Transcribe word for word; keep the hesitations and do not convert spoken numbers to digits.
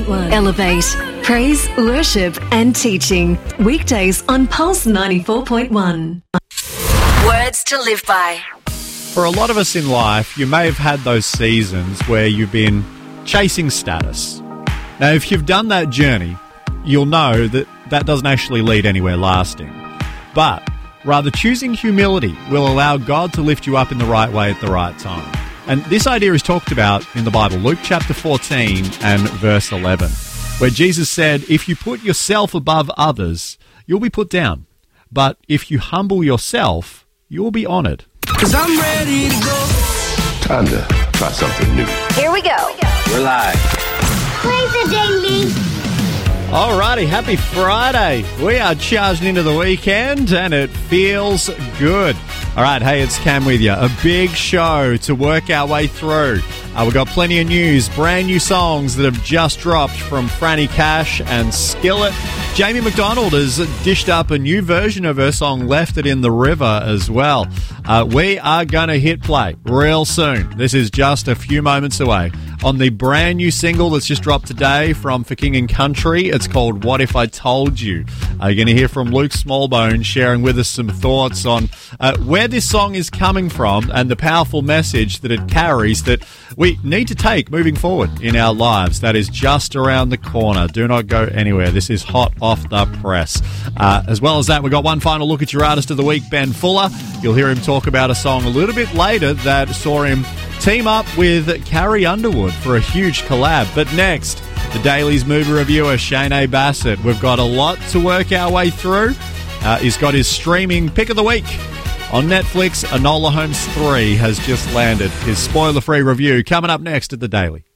point one. Elevate. Praise, worship and teaching. Weekdays on Pulse ninety-four point one. Words to live by. For a lot of us in life, you may have had those seasons where you've been chasing status. Now, if you've done that journey, you'll know that that doesn't actually lead anywhere lasting. But rather, choosing humility will allow God to lift you up in the right way at the right time. And this idea is talked about in the Bible, Luke chapter fourteen and verse eleven, where Jesus said, if you put yourself above others, you'll be put down. But if you humble yourself, you'll be honoured. Cause I'm ready to go. Time to try something new. Here we go. We're live. Play the ding-ding. Alrighty, happy Friday. We are charging into the weekend and it feels good. Alright, hey, it's Cam with you. A big show to work our way through. Uh, we've got plenty of news, brand new songs that have just dropped from Franny Cash and Skillet. Jamie McDonald has dished up a new version of her song Left It in the River as well. Uh, we are going to hit play real soon. This is just a few moments away on the brand new single that's just dropped today from For King and Country. It's called What If I Told You. Uh, you're going to hear from Luke Smallbone sharing with us some thoughts on uh, where this song is coming from and the powerful message that it carries that we need to take moving forward in our lives. That is just around the corner. Do not go anywhere. This is hot off the press. Uh, as well as that, we've got one final look at your artist of the week, Ben Fuller. You'll hear him talk about a song a little bit later that saw him team up with Carrie Underwood for a huge collab. But next, the Daily's movie reviewer, Shane Bassett. We've got a lot to work our way through. Uh, he's got his streaming pick of the week. On Netflix, Enola Holmes three has just landed. His spoiler-free review coming up next at the Daily.